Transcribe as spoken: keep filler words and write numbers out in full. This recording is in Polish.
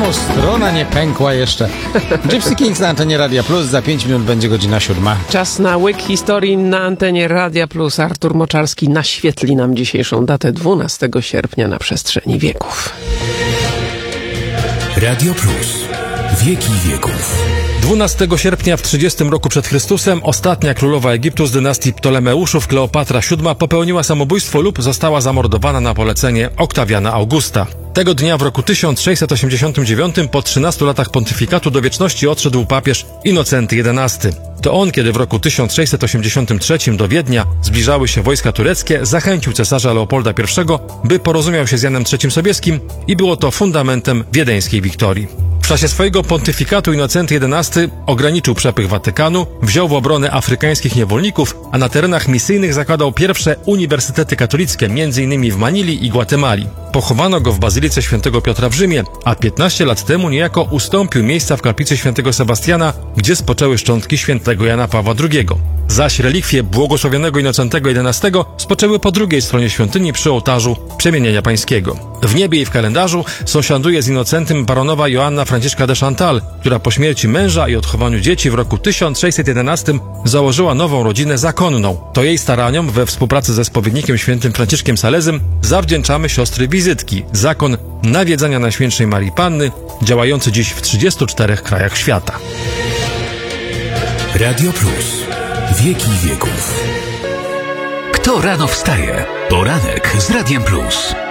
mu struna nie pękła jeszcze. Gypsy Kings na antenie Radia Plus. Za pięć minut będzie godzina siódma. Czas na łyk historii na antenie Radia Plus. Artur Moczarski naświetli nam dzisiejszą datę dwunastego sierpnia na przestrzeni wieków. Radio Plus. Wieki wieków. dwunastego sierpnia w trzydziestym roku przed Chrystusem ostatnia królowa Egiptu z dynastii Ptolemeuszów, Kleopatra siódma, popełniła samobójstwo lub została zamordowana na polecenie Oktawiana Augusta. Tego dnia w roku tysiąc sześćset osiemdziesiątym dziewiątym po trzynastu latach pontyfikatu do wieczności odszedł papież Inocenty jedenasty. To on, kiedy w roku tysiąc sześćset osiemdziesiątym trzecim do Wiednia zbliżały się wojska tureckie, zachęcił cesarza Leopolda pierwszego, by porozumiał się z Janem trzecim Sobieskim i było to fundamentem wiedeńskiej wiktorii. W czasie swojego pontyfikatu Inocenty jedenasty ograniczył przepych Watykanu, wziął w obronę afrykańskich niewolników, a na terenach misyjnych zakładał pierwsze uniwersytety katolickie, między innymi w Manili i Gwatemali. Pochowano go w Bazylice Świętego Piotra w Rzymie, a piętnaście lat temu niejako ustąpił miejsca w kaplicy Świętego Sebastiana, gdzie spoczęły szczątki świętego Jana Pawła drugiego. Zaś relikwie błogosławionego Inocentego jedenastego spoczęły po drugiej stronie świątyni przy ołtarzu Przemienienia Pańskiego. W niebie i w kalendarzu sąsiaduje z Inocentym baronowa Joanna Franciszka de Chantal, która po śmierci męża i odchowaniu dzieci w roku tysiąc sześćset jedenastym założyła nową rodzinę zakonną. To jej staraniom we współpracy ze spowiednikiem świętym Franciszkiem Salezym zawdzięczamy siostry wizytki, zakon nawiedzania Najświętszej Marii Panny, działający dziś w trzydziestu czterech krajach świata. Radio Plus. Wieki wieków. Kto rano wstaje? Poranek z Radiem Plus.